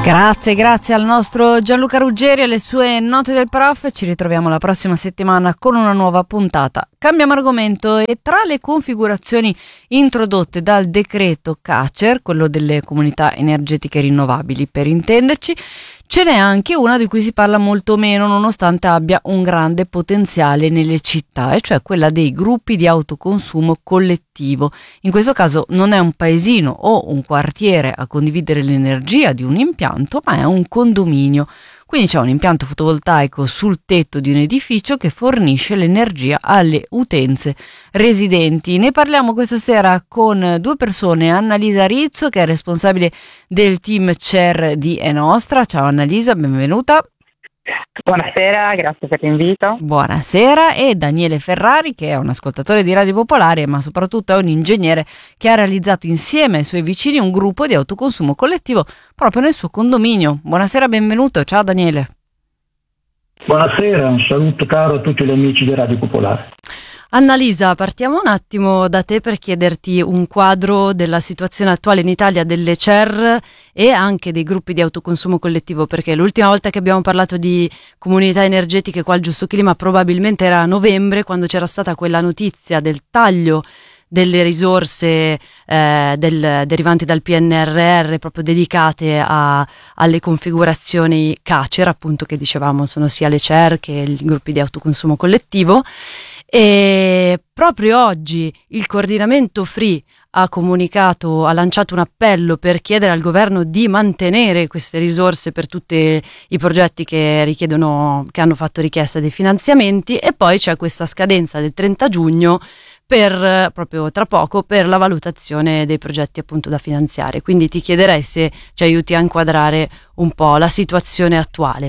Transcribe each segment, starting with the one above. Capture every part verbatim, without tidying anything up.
Grazie, grazie al nostro Gianluca Ruggeri e alle sue note del prof. Ci ritroviamo la prossima settimana con una nuova puntata. Cambiamo argomento e tra le configurazioni introdotte dal decreto CACER, quello delle comunità energetiche rinnovabili per intenderci, ce n'è anche una di cui si parla molto meno nonostante abbia un grande potenziale nelle città, e cioè quella dei gruppi di autoconsumo collettivo. In questo caso non è un paesino o un quartiere a condividere l'energia di un impianto, ma è un condominio. Quindi c'è un impianto fotovoltaico sul tetto di un edificio che fornisce l'energia alle utenze residenti. Ne parliamo questa sera con due persone: Annalisa Rizzo, che è responsabile del team C E R di Enostra. Ciao Annalisa, benvenuta. Buonasera, grazie per l'invito. Buonasera. E Daniele Ferrari, che è un ascoltatore di Radio Popolare, ma soprattutto è un ingegnere che ha realizzato insieme ai suoi vicini un gruppo di autoconsumo collettivo proprio nel suo condominio. Buonasera, benvenuto. Ciao Daniele. Buonasera, un saluto caro a tutti gli amici di Radio Popolare. Annalisa, partiamo un attimo da te per chiederti un quadro della situazione attuale in Italia delle C E R e anche dei gruppi di autoconsumo collettivo, perché l'ultima volta che abbiamo parlato di comunità energetiche qua al Giusto Clima probabilmente era a novembre, quando c'era stata quella notizia del taglio delle risorse eh, del, derivanti dal P N R R proprio dedicate a, alle configurazioni CACER, appunto, che dicevamo sono sia le C E R che i gruppi di autoconsumo collettivo. E proprio oggi il coordinamento Free ha comunicato, ha lanciato un appello per chiedere al governo di mantenere queste risorse per tutti i progetti che richiedono, che hanno fatto richiesta dei finanziamenti, e poi c'è questa scadenza del trenta giugno per proprio tra poco per la valutazione dei progetti appunto da finanziare. Quindi ti chiederei se ci aiuti a inquadrare un po' la situazione attuale.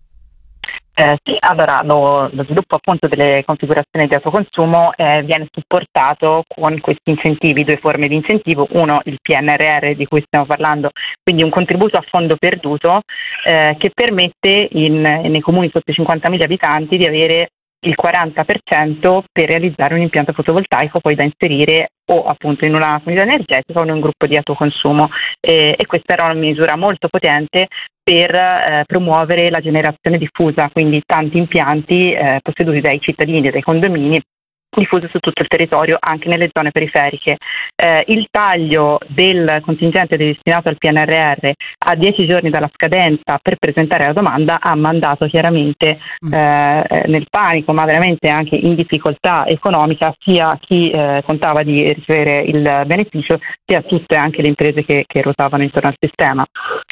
Eh, sì, allora lo, lo sviluppo appunto delle configurazioni di autoconsumo eh, viene supportato con questi incentivi, due forme di incentivo: uno il P N R R di cui stiamo parlando, quindi un contributo a fondo perduto eh, che permette in, nei comuni sotto i cinquantamila abitanti di avere il quaranta per cento per realizzare un impianto fotovoltaico poi da inserire o appunto in una comunità energetica o in un gruppo di autoconsumo, eh, e questa era una misura molto potente per eh, promuovere la generazione diffusa, quindi tanti impianti eh, posseduti dai cittadini e dai condomini diffusi su tutto il territorio, anche nelle zone periferiche. Eh, il taglio del contingente destinato al P N R R a dieci giorni dalla scadenza per presentare la domanda ha mandato chiaramente eh, nel panico, ma veramente anche in difficoltà economica, sia chi eh, contava di ricevere il beneficio, sia tutte anche le imprese che, che ruotavano intorno al sistema.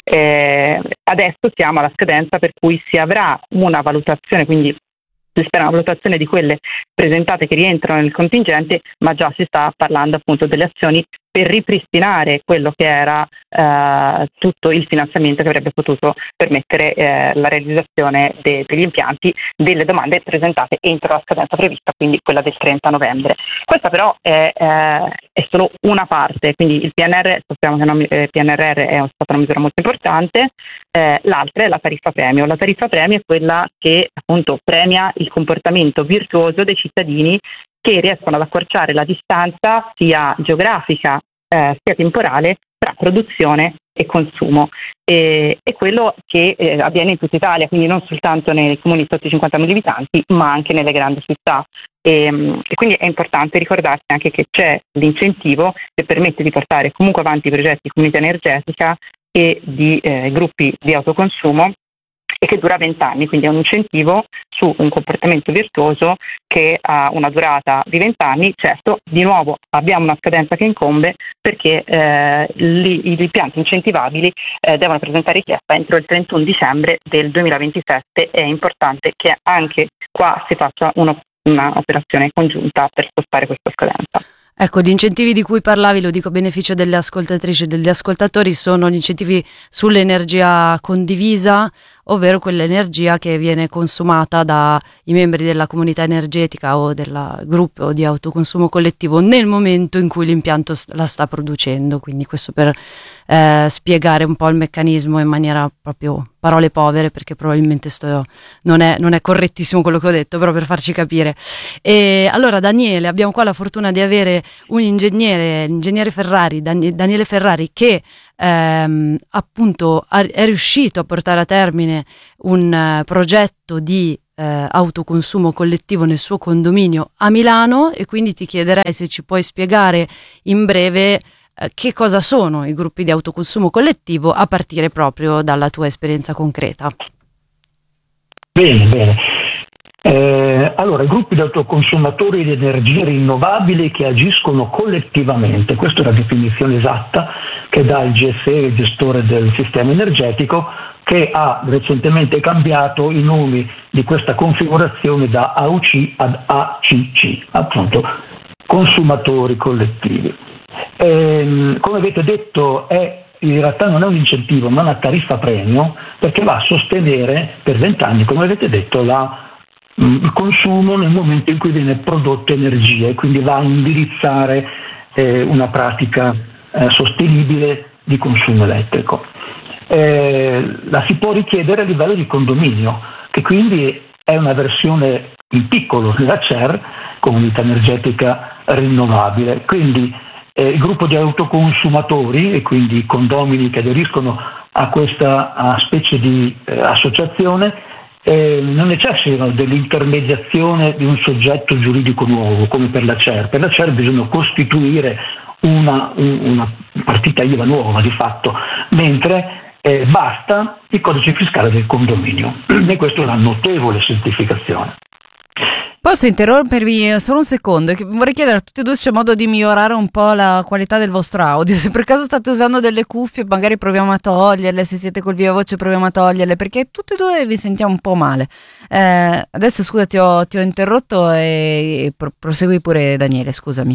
Eh, adesso siamo alla scadenza per cui si avrà una valutazione, quindi si spera una valutazione di quelle presentate che rientrano nel contingente, ma già si sta parlando appunto delle azioni per ripristinare quello che era eh, tutto il finanziamento che avrebbe potuto permettere eh, la realizzazione de- degli impianti, delle domande presentate entro la scadenza prevista, quindi quella del trenta novembre. Questa però è, eh, è solo una parte, quindi il P N R R, sappiamo che il eh, P N R R è stata una misura molto importante, eh, l'altra è la tariffa premio. La tariffa premio è quella che appunto premia il comportamento virtuoso dei cittadini che riescono ad accorciare la distanza sia geografica eh, sia temporale tra produzione e consumo. E, è quello che eh, avviene in tutta Italia, quindi non soltanto nei comuni sotto i cinquantamila abitanti, ma anche nelle grandi città. E, e quindi è importante ricordarsi anche che c'è l'incentivo che permette di portare comunque avanti i progetti di comunità energetica e di eh, gruppi di autoconsumo, e che dura venti anni, quindi è un incentivo su un comportamento virtuoso che ha una durata di venti anni. Certo, di nuovo abbiamo una scadenza che incombe, perché eh, gli, gli impianti incentivabili eh, devono presentare richiesta entro il trentuno dicembre del duemilaventisette. È importante che anche qua si faccia uno, una operazione congiunta per spostare questa scadenza. Ecco, gli incentivi di cui parlavi, lo dico a beneficio delle ascoltatrici e degli ascoltatori, sono gli incentivi sull'energia condivisa, ovvero quell'energia che viene consumata dai membri della comunità energetica o del gruppo di autoconsumo collettivo nel momento in cui l'impianto la sta producendo. Quindi questo per eh, spiegare un po' il meccanismo in maniera proprio parole povere, perché probabilmente sto, non, è, non è correttissimo quello che ho detto, però per farci capire. E allora Daniele, abbiamo qua la fortuna di avere un ingegnere, l'ingegnere Ferrari, Dan- Daniele Ferrari, che ehm, appunto ha, è riuscito a portare a termine un uh, progetto di eh, autoconsumo collettivo nel suo condominio a Milano, e quindi ti chiederei se ci puoi spiegare in breve eh, che cosa sono i gruppi di autoconsumo collettivo a partire proprio dalla tua esperienza concreta. Bene, bene. Eh, allora, i gruppi di autoconsumatori di energie rinnovabili che agiscono collettivamente, questa è la definizione esatta che dà il G S E, il gestore del sistema energetico, che ha recentemente cambiato i nomi di questa configurazione da A U C ad A C C, appunto consumatori collettivi. Eh, come avete detto, è, in realtà non è un incentivo, ma una tariffa premio, perché va a sostenere per vent'anni, come avete detto, la, mh, il consumo nel momento in cui viene prodotta energia, e quindi va a indirizzare eh, una pratica eh, sostenibile di consumo elettrico. Eh, la si può richiedere a livello di condominio, che quindi è una versione in piccolo della C E R, comunità energetica rinnovabile. Quindi eh, il gruppo di autoconsumatori, e quindi i condomini che aderiscono a questa a specie di eh, associazione, eh, non necessitano dell'intermediazione di un soggetto giuridico nuovo come per la C E R. Per la C E R bisogna costituire una, una partita I V A nuova di fatto, mentre Eh, basta il codice fiscale del condominio, e questa è una notevole semplificazione. Posso interrompervi solo un secondo? Vorrei chiedere a tutti e due se c'è modo di migliorare un po' la qualità del vostro audio, se per caso state usando delle cuffie magari proviamo a toglierle, se siete col viva voce proviamo a toglierle, perché tutti e due vi sentiamo un po' male. Eh, adesso scusa, ti ho, ti ho interrotto e, e pro- prosegui pure, Daniele, scusami.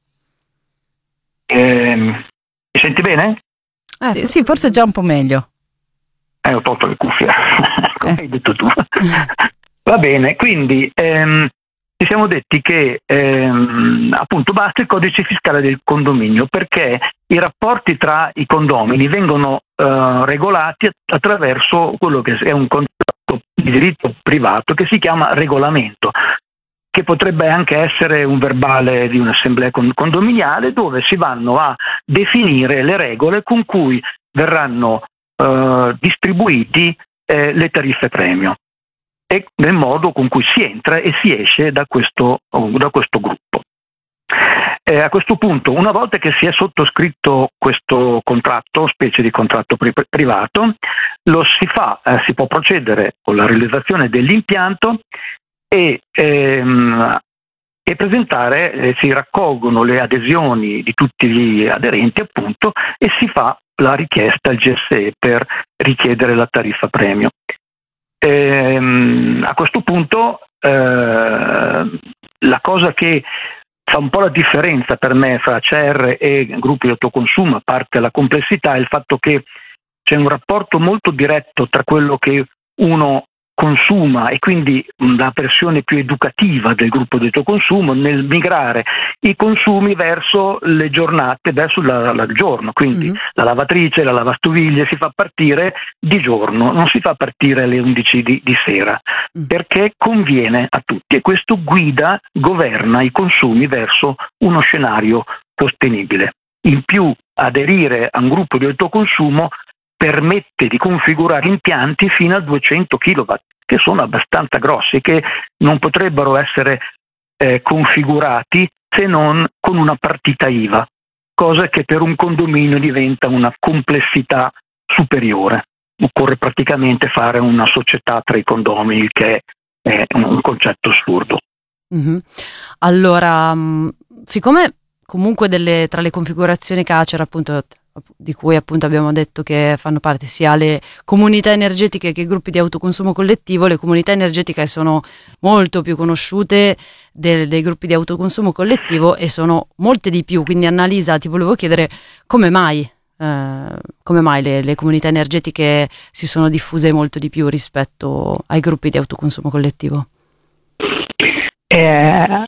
Eh, mi senti bene? Eh, sì, sì, forse già un po' meglio. Eh, ho tolto le cuffie, come eh. hai detto tu. Va bene, quindi ehm, ci siamo detti che ehm, appunto basta il codice fiscale del condominio, perché i rapporti tra i condomini vengono eh, regolati attraverso quello che è un contratto di diritto privato che si chiama regolamento, che potrebbe anche essere un verbale di un'assemblea condominiale, dove si vanno a definire le regole con cui verranno eh, distribuiti eh, le tariffe premio, e nel modo con cui si entra e si esce da questo, da questo gruppo. Eh, a questo punto, una volta che si è sottoscritto questo contratto, specie di contratto pri- privato, lo si fa, eh, si può procedere con la realizzazione dell'impianto e, ehm, e presentare, eh, si raccolgono le adesioni di tutti gli aderenti, appunto, e si fa la richiesta al G S E per richiedere la tariffa premio. Ehm, a questo punto eh, la cosa che fa un po' la differenza per me fra C E R e gruppi di autoconsumo, a parte la complessità, è il fatto che c'è un rapporto molto diretto tra quello che uno consuma e quindi la versione più educativa del gruppo di autoconsumo nel migrare i consumi verso le giornate, verso la, la, il giorno, quindi mm-hmm. la lavatrice, la lavastoviglie si fa partire di giorno, non si fa partire alle undici di, di sera, mm. perché conviene a tutti, e questo guida, governa i consumi verso uno scenario sostenibile. In più, aderire a un gruppo di autoconsumo permette di configurare impianti fino a duecento chilowatt, che sono abbastanza grossi, che non potrebbero essere eh, configurati se non con una partita I V A, cosa che per un condominio diventa una complessità superiore. Occorre praticamente fare una società tra i condomini, che è un concetto assurdo. Mm-hmm. Allora, siccome comunque delle, tra le configurazioni che c'era appunto, di cui appunto abbiamo detto che fanno parte sia le comunità energetiche che i gruppi di autoconsumo collettivo, le comunità energetiche sono molto più conosciute del, dei gruppi di autoconsumo collettivo e sono molte di più. Quindi Annalisa, ti volevo chiedere come mai eh, come mai le, le comunità energetiche si sono diffuse molto di più rispetto ai gruppi di autoconsumo collettivo. Eh,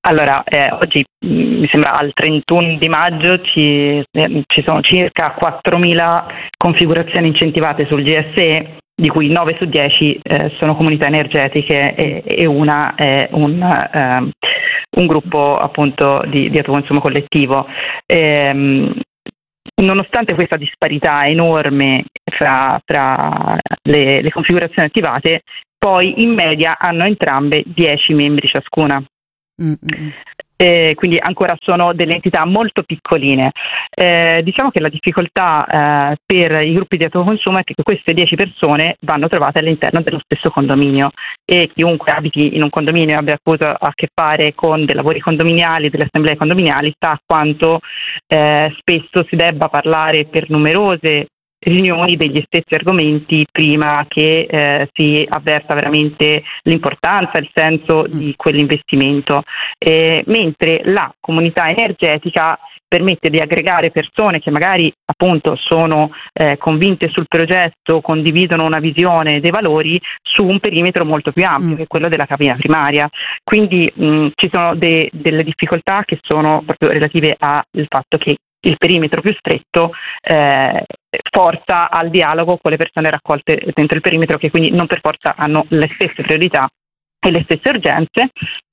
Allora, eh, oggi mh, mi sembra al trentuno di maggio ci, eh, ci sono circa quattromila configurazioni incentivate sul G S E, di cui nove su dieci eh, sono comunità energetiche e, e una è un, ehm, un gruppo appunto di, di autoconsumo collettivo. Ehm, Nonostante questa disparità enorme fra, fra le, le configurazioni attivate, poi in media hanno entrambe dieci membri ciascuna. Mm-hmm. Eh, quindi ancora sono delle entità molto piccoline. Eh, diciamo che la difficoltà eh, per i gruppi di autoconsumo è che queste dieci persone vanno trovate all'interno dello stesso condominio, e chiunque abiti in un condominio e abbia avuto a che fare con dei lavori condominiali, delle assemblee condominiali, sa quanto eh, spesso si debba parlare per numerose riunioni degli stessi argomenti prima che eh, si avverta veramente l'importanza, il senso di quell'investimento, eh, mentre la comunità energetica permette di aggregare persone che magari appunto sono eh, convinte sul progetto, condividono una visione dei valori su un perimetro molto più ampio, mm. che è quello della cabina primaria. Quindi mh, ci sono de- delle difficoltà che sono proprio relative al fatto che il perimetro più stretto eh, forza al dialogo con le persone raccolte dentro il perimetro, che quindi non per forza hanno le stesse priorità e le stesse urgenze,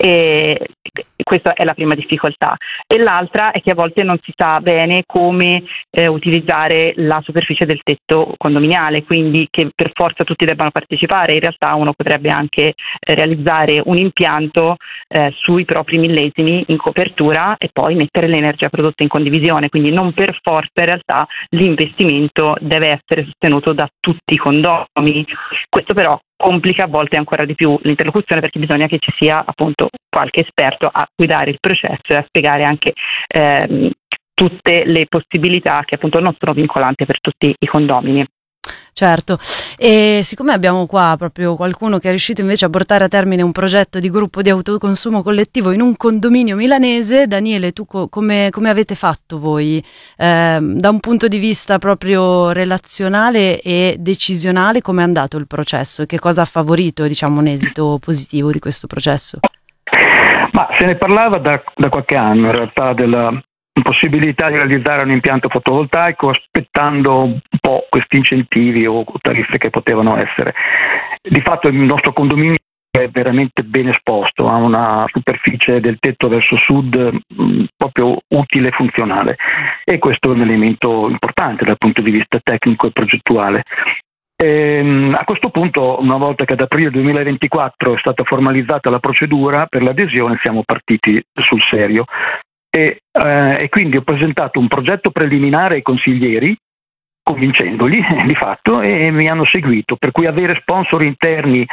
e questa è la prima difficoltà. E l'altra è che a volte non si sa bene come eh, utilizzare la superficie del tetto condominiale, quindi che per forza tutti debbano partecipare. In realtà uno potrebbe anche eh, realizzare un impianto eh, sui propri millesimi in copertura e poi mettere l'energia prodotta in condivisione, quindi non per forza in realtà l'investimento deve essere sostenuto da tutti i condomini. Questo però complica a volte ancora di più l'interlocuzione, perché bisogna che ci sia appunto qualche esperto a guidare il processo e a spiegare anche ehm, tutte le possibilità che appunto non sono vincolanti per tutti i condomini. Certo, e siccome abbiamo qua proprio qualcuno che è riuscito invece a portare a termine un progetto di gruppo di autoconsumo collettivo in un condominio milanese, Daniele, tu co- come, come avete fatto voi eh, da un punto di vista proprio relazionale e decisionale? Come è andato il processo e che cosa ha favorito, diciamo, un esito positivo di questo processo? Ma se ne parlava da, da qualche anno in realtà della possibilità di realizzare un impianto fotovoltaico, aspettando un po' questi incentivi o tariffe che potevano essere. Di fatto il nostro condominio è veramente ben esposto, ha una superficie del tetto verso sud mh, proprio utile e funzionale, e questo è un elemento importante dal punto di vista tecnico e progettuale. Ehm, a questo punto, una volta che ad aprile duemilaventiquattro è stata formalizzata la procedura per l'adesione, siamo partiti sul serio. E, eh, e quindi ho presentato un progetto preliminare ai consiglieri, convincendoli eh, di fatto, e mi hanno seguito, per cui avere sponsor interni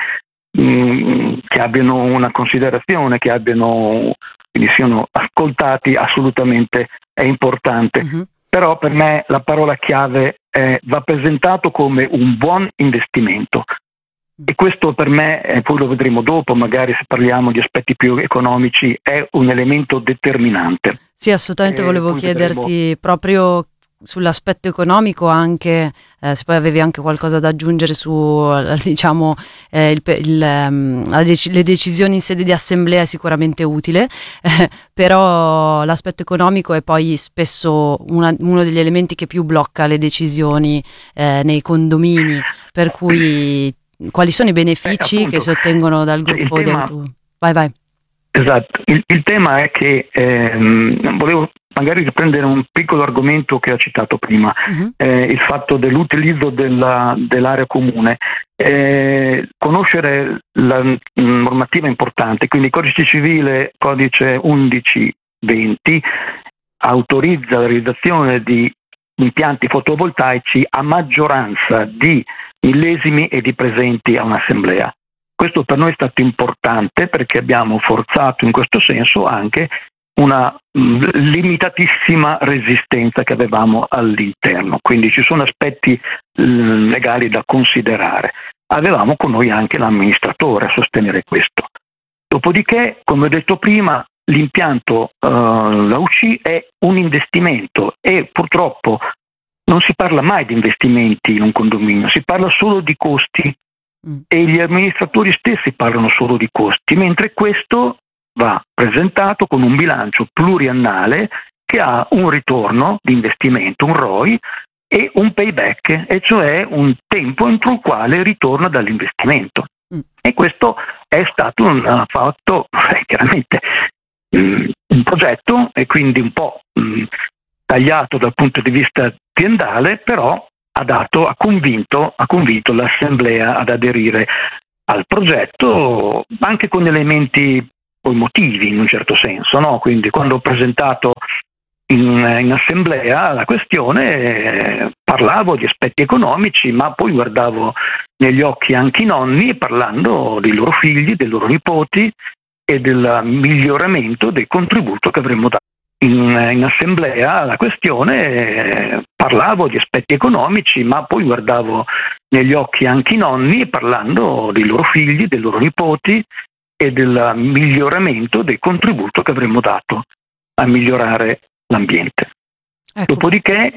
mh, che abbiano una considerazione, che abbiano, quindi siano ascoltati, assolutamente è importante. Uh-huh. Però per me la parola chiave è va presentato come un buon investimento. E questo per me, eh, poi lo vedremo dopo, magari se parliamo di aspetti più economici, è un elemento determinante. Sì, assolutamente, eh, volevo chiederti vedremo... proprio sull'aspetto economico anche, eh, se poi avevi anche qualcosa da aggiungere su, diciamo, eh, il, il, um, le decisioni in sede di assemblea è sicuramente utile, eh, però l'aspetto economico è poi spesso una, uno degli elementi che più blocca le decisioni eh, nei condomini, per cui quali sono i benefici eh, appunto, che si ottengono dal gruppo cioè, tema, di auto? Vai, vai. Esatto, il, il tema è che ehm, volevo magari riprendere un piccolo argomento che ho citato prima, uh-huh. eh, il fatto dell'utilizzo della, dell'area comune. Eh, conoscere la normativa è importante, quindi il codice civile, codice undici venti, autorizza la realizzazione di impianti fotovoltaici a maggioranza di millesimi e di presenti a un'assemblea. Questo per noi è stato importante perché abbiamo forzato in questo senso anche una mh, limitatissima resistenza che avevamo all'interno, quindi ci sono aspetti mh, legali da considerare. Avevamo con noi anche l'amministratore a sostenere questo. Dopodiché, come ho detto prima, l'impianto uh, la U C è un investimento e purtroppo non si parla mai di investimenti in un condominio, si parla solo di costi mm. e gli amministratori stessi parlano solo di costi, mentre questo va presentato con un bilancio pluriannale che ha un ritorno di investimento, un R O I, e un payback, e cioè un tempo entro il quale ritorna dall'investimento. Mm. E questo è stato un fatto, eh, chiaramente, um, un progetto e quindi un po' um, tagliato dal punto di vista aziendale, però ha dato, ha convinto, ha convinto l'assemblea ad aderire al progetto, anche con elementi poi motivi in un certo senso, no? Quindi quando ho presentato in, in assemblea la questione eh, parlavo di aspetti economici, ma poi guardavo negli occhi anche i nonni parlando dei loro figli, dei loro nipoti e del miglioramento del contributo che avremmo dato. In, in assemblea la questione eh, parlavo di aspetti economici, ma poi guardavo negli occhi anche i nonni parlando dei loro figli, dei loro nipoti e del miglioramento del contributo che avremmo dato a migliorare l'ambiente. Ecco. Dopodiché